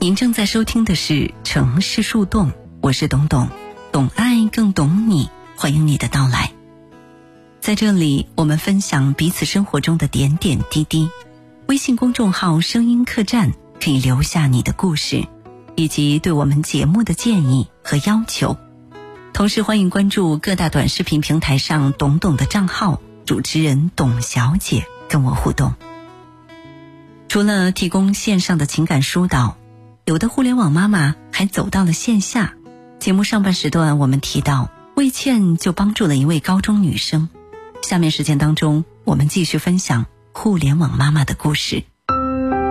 您正在收听的是城市树洞，我是董董，懂爱更懂你，欢迎你的到来。在这里，我们分享彼此生活中的点点滴滴。微信公众号声音客栈可以留下你的故事，以及对我们节目的建议和要求。同时欢迎关注各大短视频平台上董董的账号，主持人董小姐跟我互动。除了提供线上的情感疏导，有的互联网妈妈还走到了线下。节目上半时段我们提到，魏倩就帮助了一位高中女生。下面时间当中，我们继续分享互联网妈妈的故事。